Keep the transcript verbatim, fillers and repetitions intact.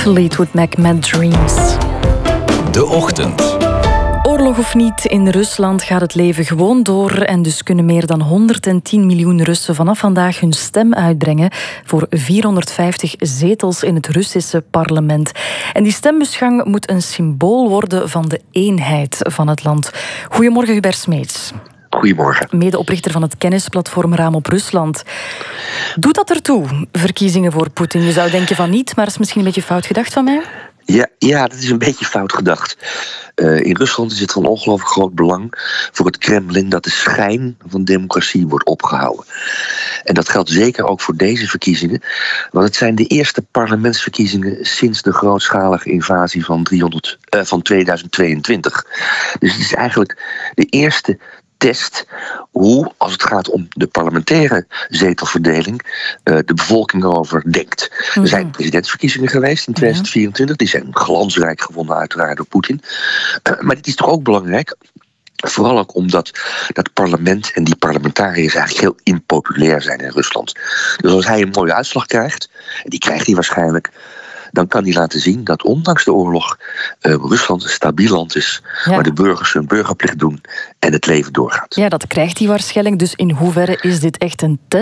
Fleetwood Mac met Dreams. De Ochtend. Oorlog of niet, in Rusland gaat het leven gewoon door en dus kunnen meer dan honderdtien miljoen Russen vanaf vandaag hun stem uitbrengen voor vierhonderdvijftig zetels in het Russische parlement. En die stembusgang moet een symbool worden van de eenheid van het land. Goedemorgen, Hubert Smeets. Goedemorgen. Medeoprichter van het kennisplatform Raam op Rusland. Doet dat ertoe, verkiezingen voor Poetin? Je zou denken van niet, maar is misschien een beetje fout gedacht van mij? Ja, ja, dat is een beetje fout gedacht. Uh, in Rusland is het van ongelooflijk groot belang voor het Kremlin dat de schijn van democratie wordt opgehouden. En dat geldt zeker ook voor deze verkiezingen, want het zijn de eerste parlementsverkiezingen sinds de grootschalige invasie van, driehonderd, uh, van tweeduizend tweeëntwintig. Dus het is eigenlijk de eerste test hoe, als het gaat om de parlementaire zetelverdeling, uh, de bevolking erover denkt. Mm-hmm. Er zijn presidentsverkiezingen geweest in tweeduizend vierentwintig. Die zijn glansrijk gewonnen uiteraard door Poetin. Uh, maar dit is toch ook belangrijk. Vooral ook omdat dat parlement en die parlementariërs eigenlijk heel impopulair zijn in Rusland. Dus als hij een mooie uitslag krijgt, en die krijgt hij waarschijnlijk, dan kan hij laten zien dat ondanks de oorlog uh, Rusland een stabiel land is, ja, waar de burgers hun burgerplicht doen en het leven doorgaat. Ja, dat krijgt hij waarschijnlijk. Dus in hoeverre is dit echt een test?